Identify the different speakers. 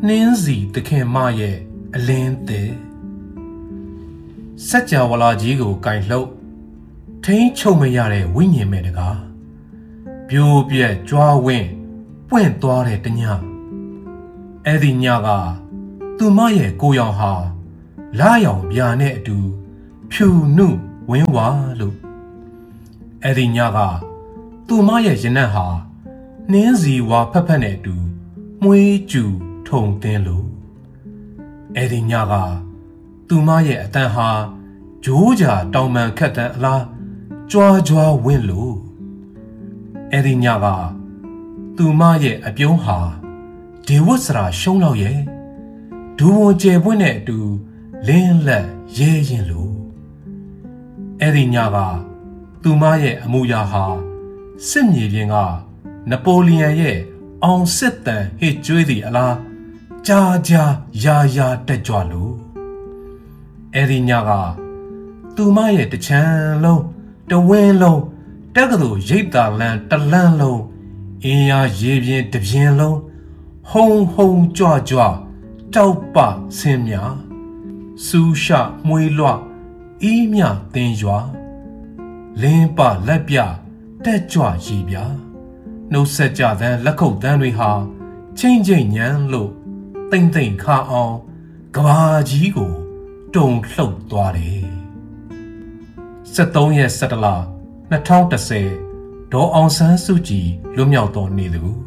Speaker 1: နှင်းစီသခင်မရဲ့အလင်းသည်စัจ java လာကြီးကိုကင်လှုပ်ထိန်းချုပ်မရတဲ့ဝိညာဉ်မဲ့တကားပြိုးပြက်ကြွားဝင်းပွင့်သွားတဲ့တညအဲ့ဒီညကသူမရဲ့ကိုရောင်ဟာလာရောင်ပြာနဲ့အတူဖြူနုဝင်းဝါလို့အဲ့ဒီညကသူမရဲ့ရင်နက်ဟာနှင်းစီဝါဖက်ဖက်နဲ့အတူမွေးကျူထုံတင်းလို့အဲ့ဒီညကသူမရဲ့အတန်ဟာဂျိုးကြာတောင်ပန်ခက်တန်းအလားကြွားကြွားဝင့်လို့အဲ့ဒီညကသူမရဲ့အပြုံးဟာဒေဝစရာရှုံးလောက်ရဲ့ဒူဝန်ကျဲပွင့်နဲ့အတူလင်းလက်ရဲရင်လို့အဲ့ဒီညကသူမရဲ့အမူအရာဟာစစ်မြေပြင်ကနပိုလီယန်ရဲ့အောင်စစ်တန်ဟစ်ကျွေးသည့်အလားကြာကြာရာရာတက်ကြွလို့အဲ့ဒီညကသူမရဲ့တချမ်းလုံးတဝင်းလုံးတက္ကသိုလ်ရိပ်သာလန်တလန်းလုံးအင်းရရေပြင်းတပြင်းလုံးဟုံဟုံကြွကြွတောက်ပဆင်းမြစူးရှမွေးလွအီးမြတင်းရွာလင်းပလက်ပြတက်ကြွရည်ပြနှုတ်ဆက်ကြတဲ့လက်ခုပ်တန်းတွေဟာချင်းချင်းညံလို့တိမ်တိမ်ခါအောင်ကဘာကြီးကိုတုံလှုပ်သွားတယ်73ရက်17လ2010ဒေါ်အောင်ဆန်းစုကြည်လွတ်မြောက်တော်နေသူ